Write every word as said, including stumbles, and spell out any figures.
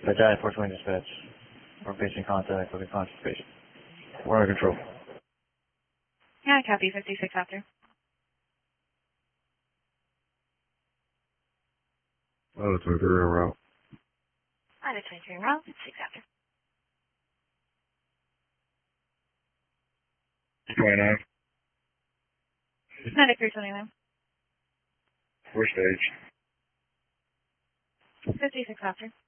Medallion four twenty dispatch. We're facing contact with a conscious patient. We're under control. Yeah, copy, fifty-six after. Oh, twenty-three en route. Either twenty-three en route, six after. twenty-nine. ninety-three twenty-nine. We're staged. fifty-six after.